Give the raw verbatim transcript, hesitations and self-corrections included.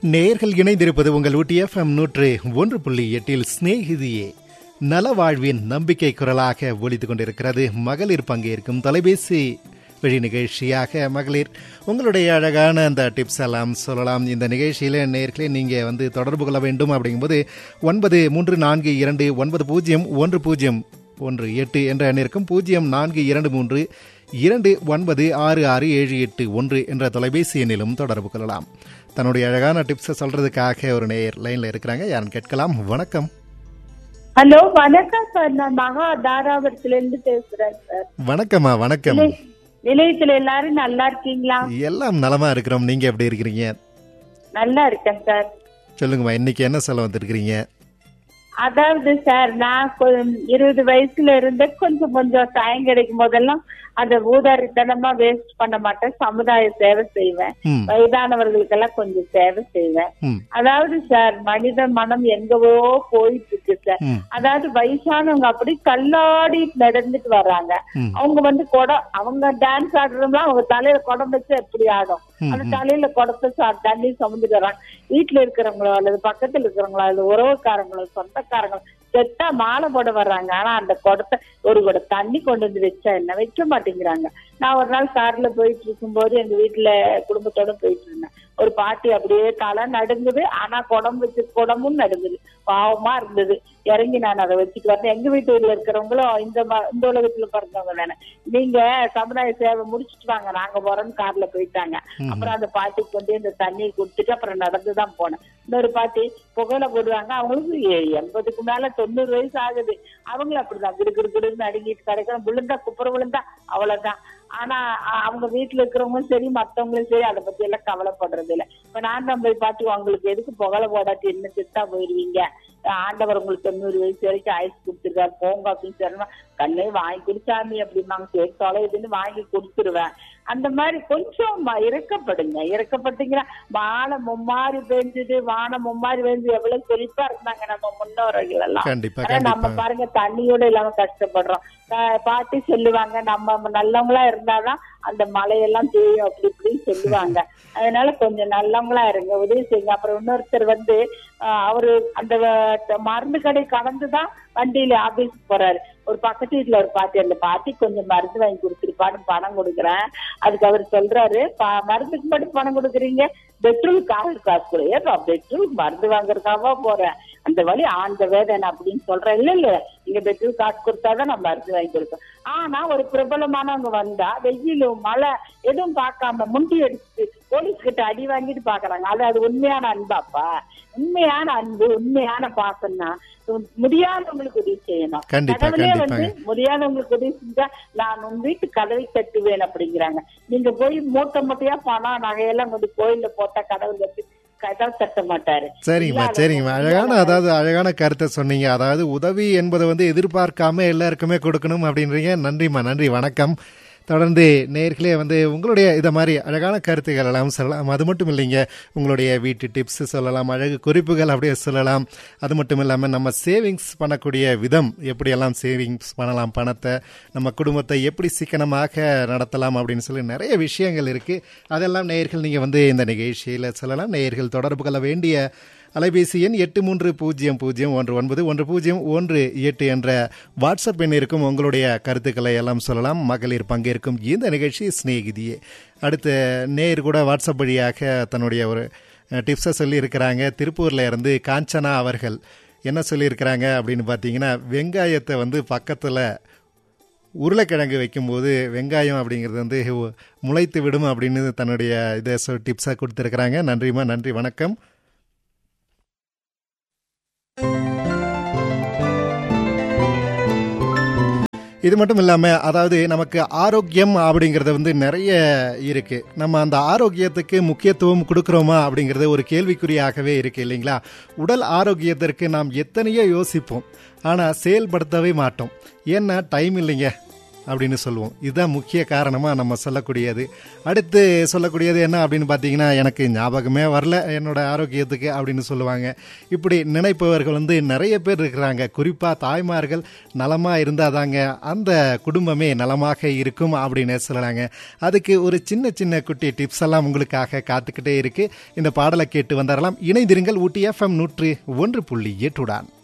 நேயர்கள் இணைந்திருப்பது உங்கள் ஊட்டி எஃப்எம் நூற்று ஒன்று புள்ளி எட்டில் ஸ்நேகிதியே நலவாழ்வின் நம்பிக்கை குரலாக ஒலித்துக் கொண்டிருக்கிறது. மகளிர் பங்கேற்கும் தொலைபேசி வழி நிகழ்ச்சியாக மகளிர் உங்களுடைய அழகான அந்த டிப்ஸ் எல்லாம் சொல்லலாம். இந்த நிகழ்ச்சியில் நேயர்களே நீங்கள் வந்து தொடர்பு கொள்ள வேண்டும் அப்படிங்கும்போது ஒன்பது மூன்று நான்கு இரண்டு ஒன்பது பூஜ்ஜியம் ஒன்று பூஜ்ஜியம் ஒன்று எட்டு என்ற எண் இருக்கும். பூஜ்ஜியம் நான்கு இரண்டு மூன்று இரண்டு ஒன்பது ஆறு ஆறு ஏழு எட்டு ஒன்று என்ற தொலைபேசி எண்ணிலும் தொடர்பு கொள்ளலாம். தன்னுடைய அழகான டிப்ஸை சொல்றதுக்காக ஒரு நேயர் லைன்ல இருக்கிறாங்க. யாருன்னு கேட்கலாம். வணக்கம். ஹலோ, வணக்கம் சார். நான் மகா தாராபுரத்துல இருந்து பேசுறேன் சார். வணக்கம்மா. வணக்கம். நிலையத்துல எல்லாரும் நல்லா இருக்கீங்களா? எல்லாம் நலமா இருக்கிறோம். நீங்க எப்படி இருக்கிறீங்க? நல்லா இருக்கேன் சார். சொல்லுங்கம்மா, இன்னைக்கு என்ன சொல்ல வந்திருக்கிறீங்க? அதாவது சார், நான் இருபது வயசுல இருந்து கொஞ்சம் கொஞ்சம் டைம் கிடைக்கும் போதெல்லாம் அந்த ஊதாரித்தனமா வேஸ்ட் பண்ண மாட்டேன். சமுதாய சேவை செய்வேன். வயதானவர்களுக்கெல்லாம் கொஞ்சம் சேவை செய்வேன். அதாவது சார், மனித மனம் எங்கவோ போயிட்டு இருக்கு சார். அதாவது வயசானவங்க அப்படி கல்லாடி நடந்துட்டு வர்றாங்க. அவங்க வந்து குடம், அவங்க டான்ஸ் ஆடுறோம்னா அவங்க தலையில குடம் வச்சு எப்படி ஆடும்? அந்த தலையில குடத்தை தண்ணி சுமந்துட்டு வர்றாங்க. வீட்டுல இருக்கிறவங்களோ அல்லது பக்கத்துல இருக்கிறவங்களோ அல்லது உறவுக்காரங்களோ சொந்தக்காரங்களோ செத்தா மாலை போட வர்றாங்க. ஆனா அந்த குடத்தை ஒரு கூட தண்ணி கொண்டு வந்து வச்சா என்ன? வைக்க மாட்டேங்கிறாங்க. நான் ஒரு நாள் கார்ல போயிட்டு இருக்கும் போது எங்க வீட்டுல குடும்பத்தோட போயிட்டு இருந்தேன். ஒரு பாட்டி அப்படியே தலை நடுங்குது, ஆனா குடம் வச்சு குடமும் நடுங்குது. பாவமா இருந்தது. இறங்கி நான் அதை வச்சுட்டு வந்தேன். எங்க வீட்டுல இருக்கிறவங்களும் இந்த இந்த உலகத்துல பிறந்தவங்க தானே, நீங்க சமுதாய சேவை முடிச்சுட்டு வாங்க, நாங்க போறோம்னு கார்ல போயிட்டாங்க. அப்புறம் அந்த பாட்டிக்கு கொண்டு இந்த தண்ணியை குடுத்துட்டு அப்புறம் நடந்துதான் போனேன். இன்னொரு பாட்டி புகையில போடுவாங்க. அவங்களுக்கு எண்பதுக்கு மேல தொண்ணூறு வயசு ஆகுது. அவங்களும் அப்படிதான் கிடு கிடு கிடுன்னு அடங்கிட்டு கிடைக்கணும். விழுந்தா குப்புற விழுந்தா அவ்வளவுதான். ஆனா அவங்க வீட்டுல இருக்கிறவங்களும் சரி மத்தவங்களும் சரி அதை பத்தி எல்லாம் கவலைப்படுறது இல்லை. இப்ப நான் தான் போய் பாத்து, உங்களுக்கு எதுக்கு புகழ போடாட்டி என்ன செத்தா போயிருவீங்க, ஆண்டவர் உங்களுக்கு தொண்ணூறு வயசு வரைக்கும் ஆயுசு கொடுத்துருக்காரு போங்க அப்படின்னு சொன்னா, கண்ணே வாங்கி குடிச்சாமி அப்படின்னாங்க. சரி தொலைதுன்னு வாங்கி கொடுத்துருவேன். அந்த மாதிரி கொஞ்சம் இறக்கப்படுங்க. இறக்கப்பட்டீங்கன்னா வாழை மும்மாறி பெஞ்சது, வானம் மும்மாறி பெஞ்சு எவ்வளவு செழிப்பா இருந்தாங்க நம்ம முன்னோர்கள் எல்லாம். நம்ம பாருங்க தண்ணியோட இல்லாம கஷ்டப்படுறோம். பாட்டி சொல்லுவாங்க, நம்ம நல்லவங்களா இருந்தாதான் அந்த மழையெல்லாம் பெய்யும் அப்படி இப்படின்னு சொல்லுவாங்க. அதனால கொஞ்சம் நல்லவங்களா இருங்க, உதவி செய்யுங்க. அப்புறம் இன்னொருத்தர் வந்து அவரு அந்த மருந்து கடை கடந்துதான் வண்டியில ஆபீஸ்க்கு போறாரு. ஒரு பக்கத்து வீட்டுல ஒரு பாட்டி, அந்த பாட்டி கொஞ்சம் மருந்து வாங்கி கொடுத்துருப்பான்னு பணம் கொடுக்குறேன். அதுக்கு அவர் சொல்றாரு, மருந்துக்கு மட்டும் பணம் கொடுக்குறீங்க, பெட்ரோல் காசு காசு கூட. ஏப்பா பெட்ரோல் மருந்து வாங்குறதுக்காக போறேன், அந்த வழி ஆண்ட வேதனை அப்படின்னு சொல்றேன். இல்ல இல்ல, நீங்க பெட்ரோல் காசு கொடுத்தாதான் நான் மருந்து வாங்கி கொடுப்பேன். ஆனா ஒரு பிரபலமானவங்க வந்தா வெயிலும் மழை எதுவும் பார்க்காம முண்டி அடிச்சுட்டு போலீஸ் கிட்ட அடி வாங்கிட்டு பாக்குறாங்க. அது அது உண்மையான அன்பாப்பா? உண்மையான அன்பு, உண்மையான பாசம்னா முடியாதவங்களுக்கு உதவி செய்யணும். கடவுளே வந்து முடியாதவங்களுக்கு உதவி செஞ்சா நான் உன் வீட்டு கதவை தட்டுவேன் அப்படிங்கிறாங்க. நீங்க போய் மூட்டை மூட்டையா பணம் நகையெல்லாம் கொண்டு கோயில்ல போட்டா கடவுள் வச்சு கதவை தட்ட மாட்டாரு. சரிங்கம்மா, சரிங்கம்மா. அழகான அதாவது அழகான கருத்தை சொன்னீங்க. அதாவது உதவி என்பதை வந்து எதிர்பார்க்காம எல்லாருக்குமே கொடுக்கணும் அப்படின்றீங்க. நன்றிம்மா, நன்றி, வணக்கம். தொடர்ந்து நேயர்களே வந்து உங்களுடைய இதை மாதிரி அழகான கருத்துக்கள் எல்லாம் சொல்லலாம். அது மட்டும் இல்லைங்க, உங்களுடைய வீட்டு டிப்ஸ் சொல்லலாம், அழகு குறிப்புகள் அப்படியே சொல்லலாம். அது மட்டும் இல்லாமல் நம்ம சேவிங்ஸ் பண்ணக்கூடிய விதம், எப்படியெல்லாம் சேவிங்ஸ் பண்ணலாம், பணத்தை நம்ம குடும்பத்தை எப்படி சிக்கனமாக நடத்தலாம் அப்படின்னு சொல்லி நிறைய விஷயங்கள் இருக்குது. அதெல்லாம் நேயர்கள் நீங்கள் வந்து இந்த நிகழ்ச்சியில் சொல்லலாம். நேயர்கள் தொடர்பு கொள்ள வேண்டிய அலைபேசி எண் எட்டு மூன்று பூஜ்ஜியம் பூஜ்ஜியம் ஒன்று ஒன்பது ஒன்று பூஜ்ஜியம் ஒன்று எட்டு என்ற வாட்ஸ்அப் எண் இருக்கும். உங்களுடைய கருத்துக்களை எல்லாம் சொல்லலாம். மகளிர் பங்கேற்கும் இந்த நிகழ்ச்சி ஸ்நேகிதியே. அடுத்த நேயர் கூட வாட்ஸ்அப் வழியாக தன்னுடைய ஒரு டிப்ஸை சொல்லியிருக்கிறாங்க. திருப்பூரில் இருந்து காஞ்சனா அவர்கள் என்ன சொல்லியிருக்கிறாங்க அப்படின்னு பார்த்தீங்கன்னா, வெங்காயத்தை வந்து பக்கத்தில் உருளைக்கிழங்கு வைக்கும்போது வெங்காயம் அப்படிங்கிறது வந்து முளைத்து விடும் அப்படின்னு தன்னுடைய இதை டிப்ஸாக கொடுத்துருக்குறாங்க. நன்றிம்மா, நன்றி, வணக்கம். இது மட்டும் இல்லாமல் அதாவது நமக்கு ஆரோக்கியம் அப்படிங்கிறது வந்து நிறைய இருக்குது. நம்ம அந்த ஆரோக்கியத்துக்கு முக்கியத்துவம் கொடுக்குறோமா அப்படிங்கிறது ஒரு கேள்விக்குறியாகவே இருக்குது இல்லைங்களா? உடல் ஆரோக்கியத்திற்கு நாம் எத்தனையோ யோசிப்போம், ஆனால் செயல்படுத்தவே மாட்டோம். ஏன்னா டைம் இல்லைங்க. அப்படின்னு சொல்லுவோம். இதுதான் முக்கிய காரணமாக நம்ம சொல்லக்கூடியது. அடுத்து சொல்லக்கூடியது என்ன அப்படின்னு பார்த்தீங்கன்னா, எனக்கு ஞாபகமே வரல என்னோட ஆரோக்கியத்துக்கு அப்படின்னு சொல்லுவாங்க. இப்படி நினைப்பவர்கள் வந்து நிறைய பேர் இருக்கிறாங்க. குறிப்பாக தாய்மார்கள் நலமாக இருந்தால் தாங்க அந்த குடும்பமே நலமாக இருக்கும் அப்படின்னு சொல்லலாங்க. அதுக்கு ஒரு சின்ன சின்ன குட்டி டிப்ஸ் எல்லாம் உங்களுக்காக காத்துக்கிட்டே இருக்கு. இந்த பாடலை கேட்டு வந்துடலாம். இணைந்திருங்கள் ஊட்டி எஃப்எம் நூற்று ஒன்று புள்ளி எட்டுடன்.